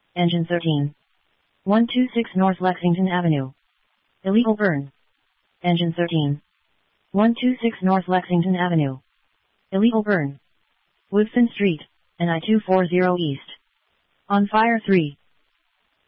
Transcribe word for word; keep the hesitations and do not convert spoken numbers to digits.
Engine thirteen. one two six North Lexington Avenue. Illegal burn. Engine thirteen. one two six North Lexington Avenue. Illegal burn. Woodfin Street, N I two forty East. On fire three.